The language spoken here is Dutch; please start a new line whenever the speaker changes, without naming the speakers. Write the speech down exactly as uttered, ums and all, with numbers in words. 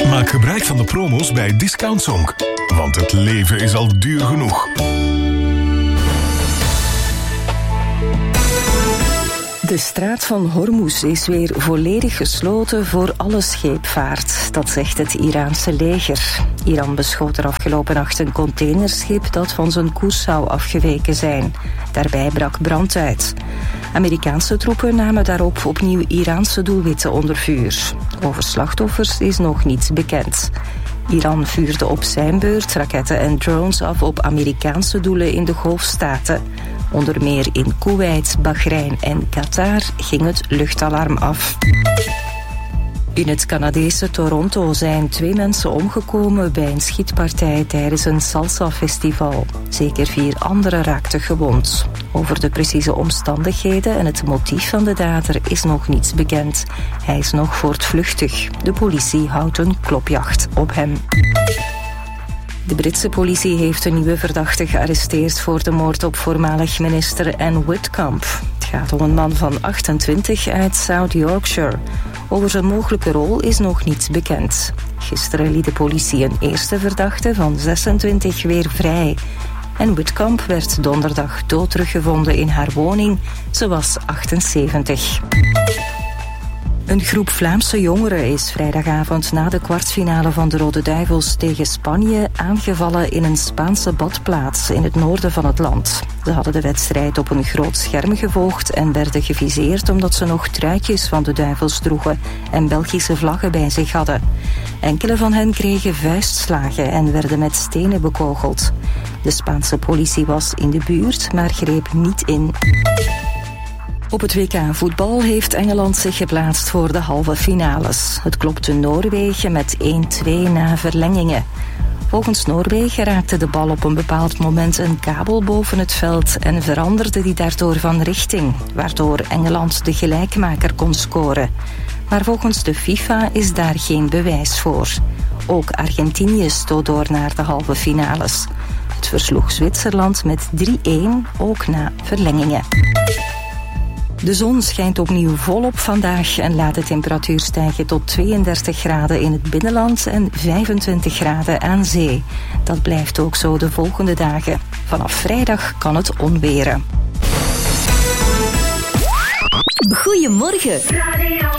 Maak gebruik van de promo's bij Discount Zonk. Want het leven is al duur genoeg.
De straat van Hormuz is weer volledig gesloten voor alle scheepvaart. Dat zegt het Iraanse leger. Iran beschoot er afgelopen nacht een containerschip dat van zijn koers zou afgeweken zijn. Daarbij brak brand uit. Amerikaanse troepen namen daarop opnieuw Iraanse doelwitten onder vuur. Over slachtoffers is nog niets bekend. Iran vuurde op zijn beurt raketten en drones af op Amerikaanse doelen in de Golfstaten. Onder meer in Kuwait, Bahrein en Qatar ging het luchtalarm af. In het Canadese Toronto zijn twee mensen omgekomen bij een schietpartij tijdens een salsa-festival. Zeker vier anderen raakten gewond. Over de precieze omstandigheden en het motief van de dader is nog niets bekend. Hij is nog voortvluchtig. De politie houdt een klopjacht op hem. De Britse politie heeft een nieuwe verdachte gearresteerd voor de moord op voormalig minister Anne Whitcomb. Het gaat om een man van achtentwintig uit South Yorkshire. Over zijn mogelijke rol is nog niets bekend. Gisteren liet de politie een eerste verdachte van zesentwintig weer vrij. En Whitcomb werd donderdag dood teruggevonden in haar woning. Ze was achtenzeventig. Een groep Vlaamse jongeren is vrijdagavond na de kwartfinale van de Rode Duivels tegen Spanje aangevallen in een Spaanse badplaats in het noorden van het land. Ze hadden de wedstrijd op een groot scherm gevolgd en werden geviseerd omdat ze nog truitjes van de Duivels droegen en Belgische vlaggen bij zich hadden. Enkele van hen kregen vuistslagen en werden met stenen bekogeld. De Spaanse politie was in de buurt, maar greep niet in. Op het W K voetbal heeft Engeland zich geplaatst voor de halve finales. Het klopte Noorwegen met één-twee na verlengingen. Volgens Noorwegen raakte de bal op een bepaald moment een kabel boven het veld en veranderde die daardoor van richting, waardoor Engeland de gelijkmaker kon scoren. Maar volgens de FIFA is daar geen bewijs voor. Ook Argentinië stoot door naar de halve finales. Het versloeg Zwitserland met drie-één, ook na verlengingen. De zon schijnt opnieuw volop vandaag en laat de temperatuur stijgen tot tweeëndertig graden in het binnenland en vijfentwintig graden aan zee. Dat blijft ook zo de volgende dagen. Vanaf vrijdag kan het onweren.
Goedemorgen.